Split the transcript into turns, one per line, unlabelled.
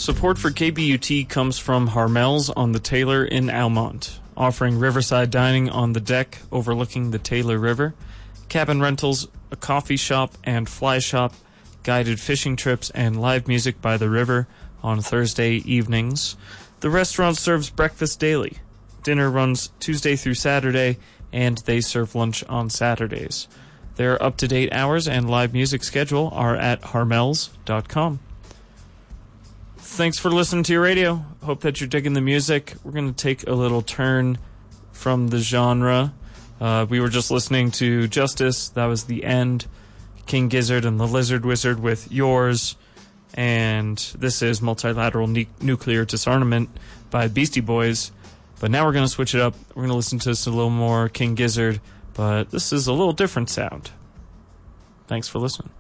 Support for KBUT comes from Harmel's on the Taylor in Almont, offering riverside dining on the deck overlooking the Taylor River, cabin rentals, a coffee shop and fly shop, guided fishing trips, and live music by the river on Thursday evenings. The restaurant serves breakfast daily. Dinner runs Tuesday through Saturday, and they serve lunch on Saturdays. Their up-to-date hours and live music schedule are at harmels.com. Thanks for listening to your radio. Hope that you're digging the music. We're going to take a little turn from the genre. We were just listening to Justice. That was The End. King Gizzard and the Lizard Wizard with Yours. And this is Multilateral Nuclear Disarmament by Beastie Boys. But now we're going to switch it up. We're going to listen to this a little more King Gizzard. But this is a little different sound. Thanks for listening.